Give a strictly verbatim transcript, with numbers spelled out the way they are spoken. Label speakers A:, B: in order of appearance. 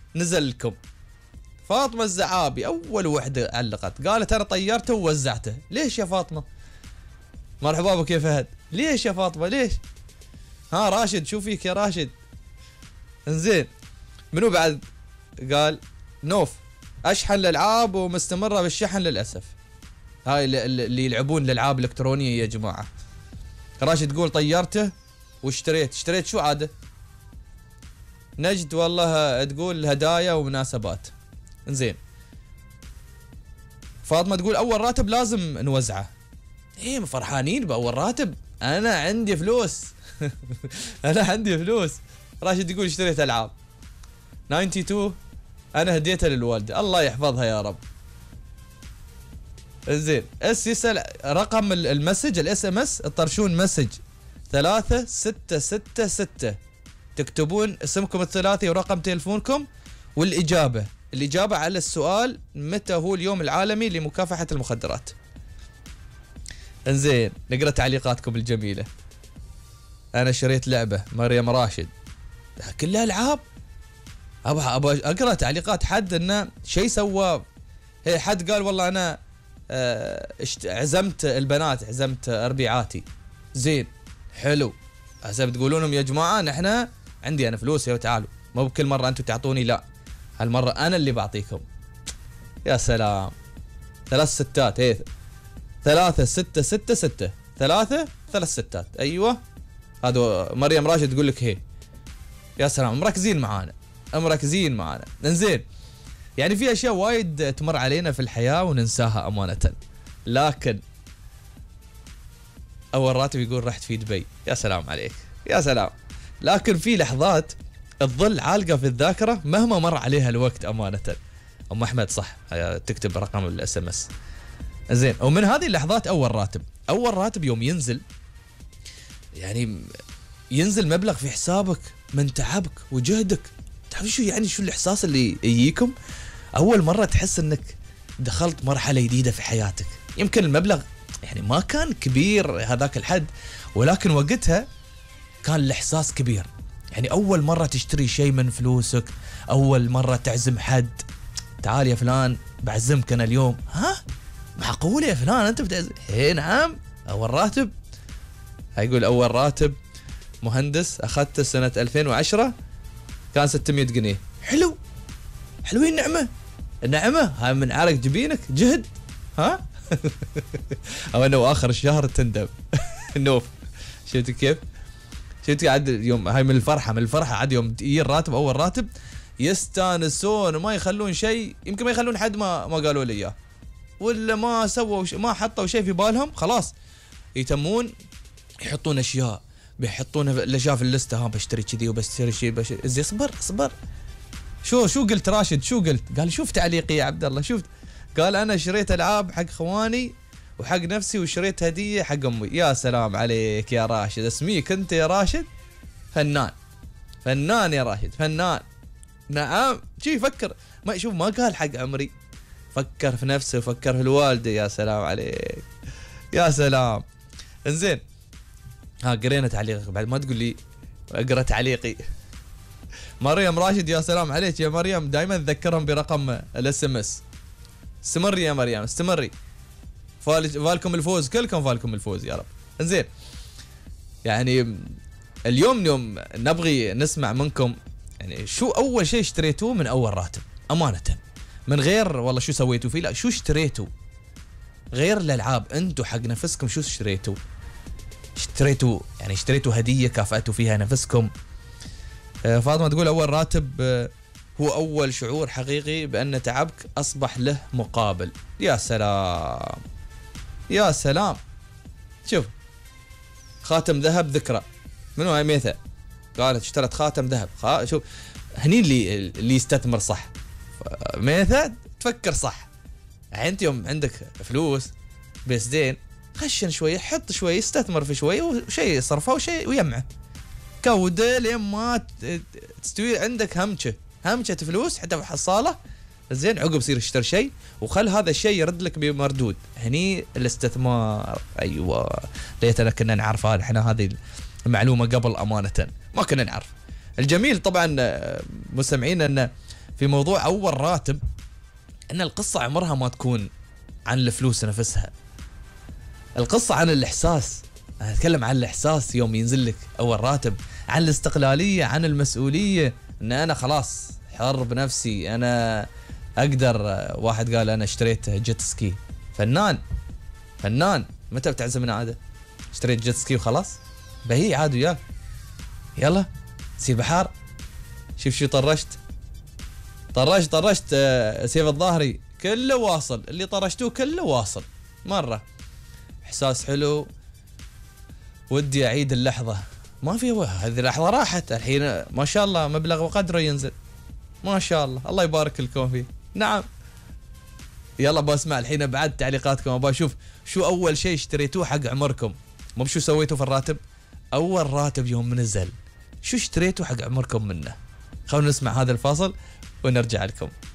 A: نزل لكم. فاطمه الزعابي اول وحده علقت، قالت انا طيرته ووزعته. ليش يا فاطمه؟ مرحبا بك يا فهد. ليش يا فاطمه ليش؟ ها راشد شو فيك يا راشد؟ انزين منو بعد؟ قال نوف اشحن الالعاب ومستمره بالشحن للاسف. هاي اللي يلعبون الالعاب الالكترونيه يا جماعه. راشد تقول طيرته واشتريت. اشتريت شو عاده؟ نجد والله تقول هدايا ومناسبات. انزين فاطمه تقول اول راتب لازم نوزعه. ايه فرحانين باول راتب، انا عندي فلوس. انا عندي فلوس. راشد يقول اشتريت العاب. اثنين وتسعين انا هديتها للوالده الله يحفظها يا رب. زين اس يسال رقم المسج الاس ام اس، تطرشون مسج ثلاثة ستة ستة ستة، تكتبون اسمكم الثلاثي ورقم تليفونكم والاجابه. الاجابه على السؤال متى هو اليوم العالمي لمكافحه المخدرات. انزين نقرا تعليقاتكم الجميله. انا شريت لعبه مريم راشد كلها العاب. ابى ابى اقرا تعليقات حد انه شيء سوى. هي حد قال والله انا عزمت البنات، عزمت ربيعاتي. زين حلو. هسه بتقولون لهم يا جماعه نحن عندي انا فلوس يا تعالوا، مو بكل مره انتم تعطوني، لا هالمره انا اللي بعطيكم. يا سلام. ثلاث ستات. ايه ثلاثة ستة ستة ستة ثلاثة ثلاث ستات. ايوه هذا مريم راشد تقول لك هي. يا سلام مركزين معانا مركزين معانا. انزين يعني في اشياء وايد تمر علينا في الحياه وننساها امانه، لكن اول راتب يقول رحت في دبي. يا سلام عليك يا سلام. لكن في لحظات تظل عالقه في الذاكره مهما مر عليها الوقت امانه. ام احمد صح تكتب رقم الاس ام اس. زين ومن هذه اللحظات اول راتب. اول راتب يوم ينزل يعني ينزل مبلغ في حسابك من تعبك وجهدك. تعرف شو يعني شو الاحساس اللي يجيكم اول مره تحس انك دخلت مرحله جديده في حياتك. يمكن المبلغ يعني ما كان كبير هذاك الحد، ولكن وقتها كان الاحساس كبير. يعني اول مره تشتري شيء من فلوسك، اول مره تعزم حد، تعال يا فلان بعزمك انا اليوم. ها معقول يا فلان انت بتعزم؟ اي نعم اول راتب. هيقول اول راتب مهندس اخذته سنه ألفين وعشرة كان ستمية جنيه. حلو حلوين نعمه النعمه هاي من عرق جبينك جهد. ها او انه اخر الشهر تندم. نوف شفت كيف؟ شفت عاد يوم هاي من الفرحه من الفرحه عاد يوم يجي الراتب اول راتب يستانسون وما يخلون شيء، يمكن ما يخلون حد ما ما قالوا لي اياه ولا ما سووا ما حطوا شيء في بالهم. خلاص يتمون يحطون اشياء، بيحطون الاشياء في اللسته. ها بشتري كذي وبشتري شيء بش... زي اصبر اصبر. شو شو قلت راشد شو قلت؟ قال شوف تعليقي يا عبد الله شوف. قال انا شريت العاب حق خواني وحق نفسي وشريت هديه حق امي. يا سلام عليك يا راشد. اسميك انت يا راشد فنان فنان يا راشد فنان. نعم شي فكر ما شوف ما قال حق عمري، فكر في نفسه وفكر في الوالده. يا سلام عليك يا سلام. انزين ها قرينا تعليقك بعد ما تقول لي اقرا تعليقي. مريم راشد يا سلام عليك يا مريم، دائما تذكرهم برقم الاس ام اس. استمري يا مريم استمري. فالكم الفوز كلكم فالكم الفوز يا رب. انزين يعني اليوم يوم نبغي نسمع منكم يعني شو اول شيء اشتريتوه من اول راتب امانه، من غير والله شو سويتوا فيه، لا شو اشتريتوا غير الالعاب. انتوا حق نفسكم شو اشتريتوا؟ اشتريتوا يعني اشتريتوا هديه كافأتوا فيها نفسكم. آه فاطمه تقول اول راتب آه هو اول شعور حقيقي بان تعبك اصبح له مقابل. يا سلام يا سلام. شوف خاتم ذهب ذكرى. منو هاي ميثا؟ قالت اشترت خاتم ذهب. خا... شوف هني اللي اللي يستثمر صح. ميثا تفكر صح. انت يوم عندك فلوس بس دين خشن شويه، حط شويه استثمر في شويه وشيء يصرفه وشيء ويمعه كوده لين ما تستوي عندك همشه همشه فلوس حتى في حصاله. زين عقب صير اشتري شيء وخل هذا الشيء يرد لك بمردود. هني الاستثمار. ايوه ليتنا كنا نعرف هذا احنا هذه المعلومه قبل امانه ما كنا نعرف. الجميل طبعا مستمعين ان في موضوع اول راتب ان القصه عمرها ما تكون عن الفلوس نفسها، القصه عن الاحساس. انا اتكلم عن الاحساس يوم ينزل لك اول راتب، عن الاستقلاليه، عن المسؤوليه، ان انا خلاص حر بنفسي، انا اقدر. واحد قال انا اشتريت جيت سكي. فنان فنان متى بتعزمنا عاده؟ اشتريت جيت سكي وخلاص؟ بهي عاد وياك، يلا سير بحار. شوف شو طرشت طرشت طرشت سيف الظاهري كله واصل، اللي طرشتوه كله واصل مره. احساس حلو، ودي اعيد اللحظه. ما في، هذه اللحظه راحت، الحين ما شاء الله مبلغ وقدره ينزل، ما شاء الله، الله يبارك لكم فيه. نعم، يلا بسمع الحين بعد تعليقاتكم، ابغى اشوف شو اول شيء اشتريتوه حق عمركم، مو بشو سويتوا في الراتب. اول راتب يوم نزل شو اشتريتوا حق عمركم منه؟ خلونا نسمع هذا الفاصل ونرجع لكم.